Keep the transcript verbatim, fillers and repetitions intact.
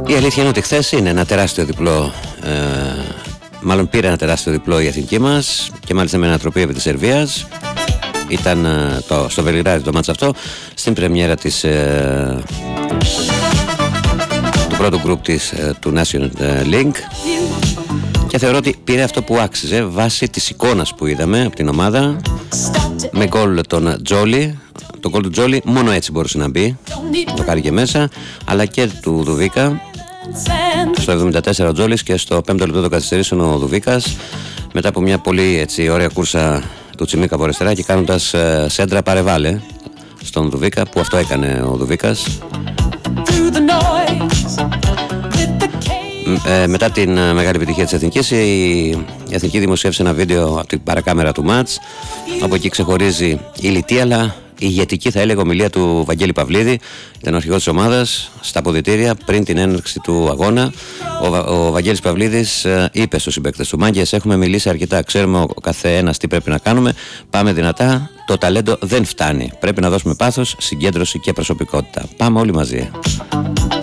Η αλήθεια είναι ότι χθες είναι ένα τεράστιο διπλό, ε, μάλλον πήρε ένα τεράστιο διπλό η εθνική μας και μάλιστα με ανατροπή επί της Σερβίας. Ήταν ε, το, στο Βελιγράδι το μάτς αυτό, στην πρεμιέρα της, ε, του πρώτου γκρουπ της, ε, του National League, και θεωρώ ότι πήρε αυτό που άξιζε βάσει της εικόνας που είδαμε από την ομάδα, με γκολ τον Τζόλι. Το γκολ του Τζόλι μόνο έτσι μπορούσε να μπει, το κάνει και μέσα, αλλά και του Δουβίκα. Στο εβδομήντα τέσσερα ο Τζόλις και στο πέμπτο λεπτό των καθυστερήσεων ο Δουβίκας, μετά από μια πολύ έτσι ωραία κούρσα του Τσιμίκα από αριστερά και κάνοντας ε, σέντρα παρεβάλε στον Δουβίκα, που αυτό έκανε ο Δουβίκας. Ε, μετά την ε, μεγάλη επιτυχία της Εθνικής, η, η Εθνική δημοσίευσε ένα βίντεο από την παρακάμερα του μάτς, όπου εκεί ξεχωρίζει η λιτή αλλά η ηγετική, θα έλεγα, ομιλία του Βαγγέλη Παυλίδη. Ήταν ο αρχηγός της ομάδας στα αποδυτήρια πριν την έναρξη του αγώνα. Ο, ο Βαγγέλης Παυλίδης ε, είπε στους συμπαίκτες του: «Μάγκες, έχουμε μιλήσει αρκετά. Ξέρουμε ο καθένας τι πρέπει να κάνουμε. Πάμε δυνατά. Το ταλέντο δεν φτάνει. Πρέπει να δώσουμε πάθος, συγκέντρωση και προσωπικότητα. Πάμε όλοι μαζί».